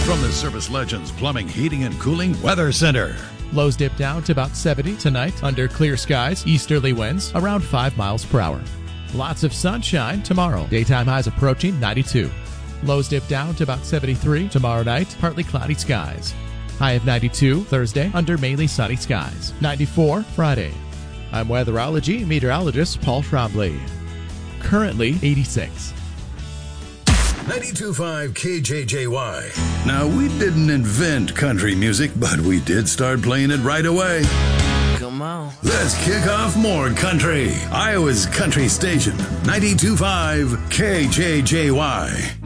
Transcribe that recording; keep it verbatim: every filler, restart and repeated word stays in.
From the Service Legends Plumbing, Heating, and Cooling Weather Center. Lows dip down to about seventy tonight under clear skies, easterly winds around five miles per hour. Lots of sunshine tomorrow. Daytime highs approaching ninety-two. Lows dip down to about seventy-three tomorrow night, partly cloudy skies. High of ninety-two Thursday under mainly sunny skies. ninety-four Friday. I'm weatherology meteorologist Paul Trombley. Currently eighty-six. ninety-two point five K J J Y. Now, we didn't invent country music, but we did start playing it right away. Come on. Let's kick off more country. Iowa's country station, ninety-two point five K J J Y.